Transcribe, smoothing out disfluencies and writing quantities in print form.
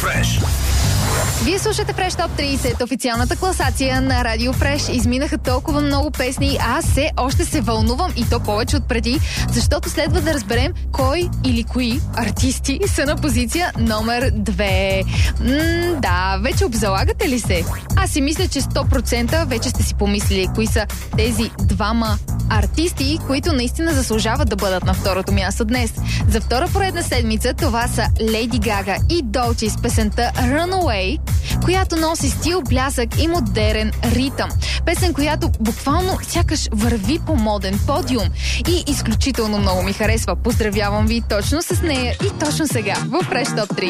Фреш. Вие слушате Фреш Топ 30, официалната класация на Радио Фреш. Изминаха толкова много песни, аз все още се вълнувам и то повече от преди, защото следва да разберем кой или кои артисти са на позиция номер 2. Да, вече обзалагате ли се? Аз си мисля, че 100% вече сте си помислили кои са тези двама артисти, които наистина заслужават да бъдат на второто място днес. За втора поредна седмица това са Леди Гага и Долчи с песента Runaway, която носи стил, блясък и модерен ритъм. Песен, която буквално сякаш върви по моден подиум и изключително много ми харесва. Поздравявам ви точно с нея и точно сега в Фреш Топ 30.